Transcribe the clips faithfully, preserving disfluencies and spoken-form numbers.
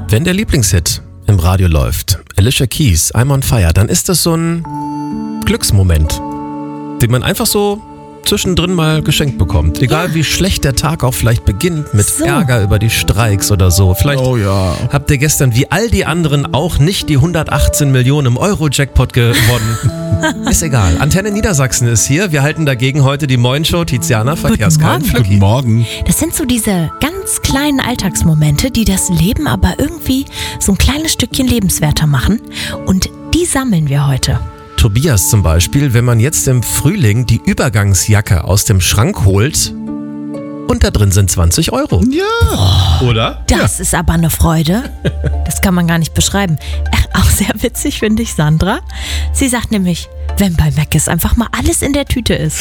Wenn der Lieblingshit im Radio läuft, Alicia Keys, I'm on Fire, dann ist das so ein Glücksmoment, den man einfach so zwischendrin mal geschenkt bekommt. Egal ja. wie schlecht der Tag auch vielleicht beginnt mit so. Ärger über die Streiks oder so. Vielleicht oh, ja. habt ihr gestern wie all die anderen auch nicht die hundertachtzehn Millionen im Euro-Jackpot gewonnen. Ist egal. Antenne Niedersachsen ist hier. Wir halten dagegen heute die Moin-Show. Tiziana, Verkehrskreis. Guten Morgen. Das sind so diese ganz kleinen Alltagsmomente, die das Leben aber irgendwie so ein kleines Stückchen lebenswerter machen. Und die sammeln wir heute. Tobias zum Beispiel, wenn man jetzt im Frühling die Übergangsjacke aus dem Schrank holt und da drin sind zwanzig Euro. Ja. Oh, oder? Das ja. ist aber eine Freude. Das kann man gar nicht beschreiben. Ach, auch sehr witzig finde ich Sandra. Sie sagt nämlich, wenn bei Mc's einfach mal alles in der Tüte ist.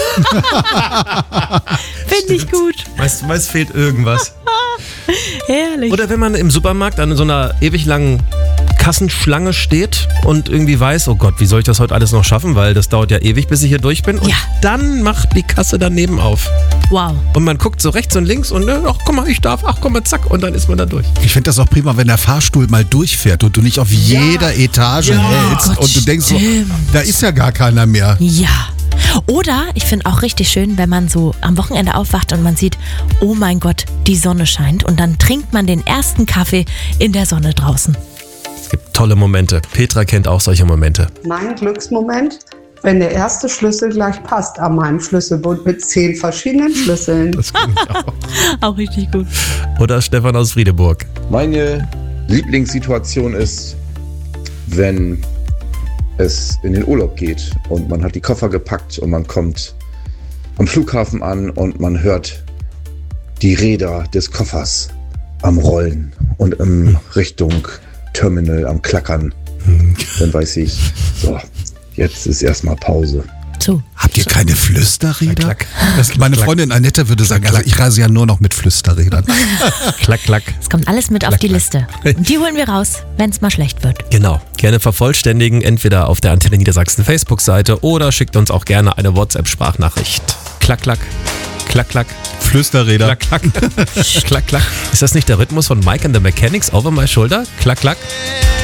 Finde ich gut. Weißt du, es fehlt irgendwas. Herrlich. Oder wenn man im Supermarkt an so einer ewig langen Kassenschlange steht und irgendwie weiß, oh Gott, wie soll ich das heute alles noch schaffen, weil das dauert ja ewig, bis ich hier durch bin. Und ja. dann macht die Kasse daneben auf. Wow. Und man guckt so rechts und links und ach guck mal, ich darf, ach komm mal, zack, und dann ist man da durch. Ich finde das auch prima, wenn der Fahrstuhl mal durchfährt und du nicht auf ja. jeder Etage ja. hältst Gott, und du denkst so, stimmt. da ist ja gar keiner mehr. Ja. Oder ich finde auch richtig schön, wenn man so am Wochenende aufwacht und man sieht, oh mein Gott, die Sonne scheint und dann trinkt man den ersten Kaffee in der Sonne draußen. Es gibt tolle Momente. Petra kennt auch solche Momente. Mein Glücksmoment, wenn der erste Schlüssel gleich passt an meinem Schlüsselbund mit zehn verschiedenen Schlüsseln. Das finde ich auch. Auch richtig gut. Oder Stefan aus Friedeburg. Meine Lieblingssituation ist, wenn es in den Urlaub geht und man hat die Koffer gepackt und man kommt am Flughafen an und man hört die Räder des Koffers am Rollen und in Richtung Terminal am Klackern. Dann weiß ich, so, jetzt ist erstmal Pause. So. Habt ihr keine Flüsterräder? Klack, Das, meine klack. Freundin Annette würde sagen, also ich reise ja nur noch mit Flüsterrädern. Klack, klack. Es kommt alles mit klack, auf die klack. Liste. Und die holen wir raus, wenn es mal schlecht wird. Genau. Gerne vervollständigen, entweder auf der Antenne Niedersachsen Facebook-Seite oder schickt uns auch gerne eine WhatsApp-Sprachnachricht. Klack, klack. Klack, klack. Flüsterräder. Klack, klack. Klack, klack. Ist das nicht der Rhythmus von Mike and the Mechanics, Over My Shoulder? Klack, klack.